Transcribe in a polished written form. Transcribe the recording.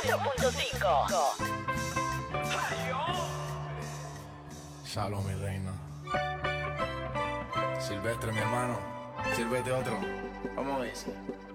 94.5. Shalom, mi reina. Silvestre, mi hermano. Sírvete otro. Vamos a ver.